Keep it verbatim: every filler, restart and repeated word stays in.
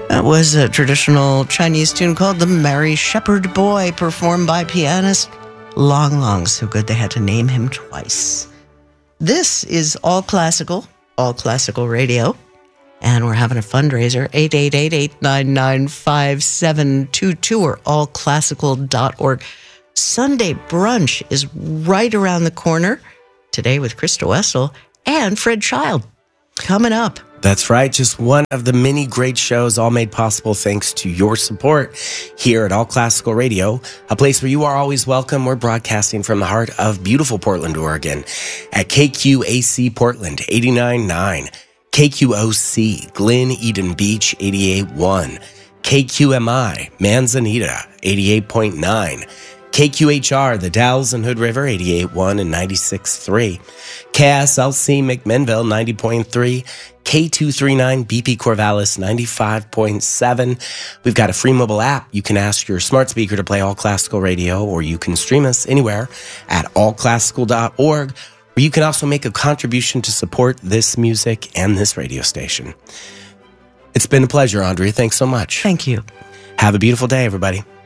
That was a traditional Chinese tune called The Merry Shepherd Boy, performed by pianist Long Long. So good they had to name him twice. This is All Classical, All Classical Radio, and we're having a fundraiser, eight eight eight, eight nine nine, five seven two two or all classical dot org. Sunday brunch is right around the corner today with Krista Wessel and Fred Child coming up. That's right. Just one of the many great shows, all made possible thanks to your support here at All Classical Radio, a place where you are always welcome. We're broadcasting from the heart of beautiful Portland, Oregon at K Q A C Portland eighty-nine point nine, K Q O C Glen Eden Beach eighty-eight point one, K Q M I Manzanita eighty-eight point nine, K Q H R, the Dalles and Hood River, eighty-eight point one and ninety-six point three. K S L C McMinnville, ninety point three. K two thirty-nine B P Corvallis, ninety-five point seven. We've got a free mobile app. You can ask your smart speaker to play All Classical Radio, or you can stream us anywhere at all classical dot org, or you can also make a contribution to support this music and this radio station. It's been a pleasure, Andrea. Thanks so much. Thank you. Have a beautiful day, everybody.